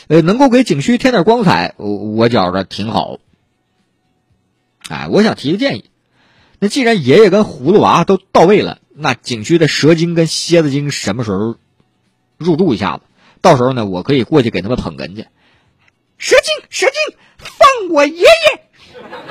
能够给景区添点光彩，我觉着挺好。我想提个建议，那既然爷爷跟葫芦娃都到位了，那景区的蛇精跟蝎子精什么时候入住一下子？到时候呢，我可以过去给他们捧哏去。蛇精，放我爷爷！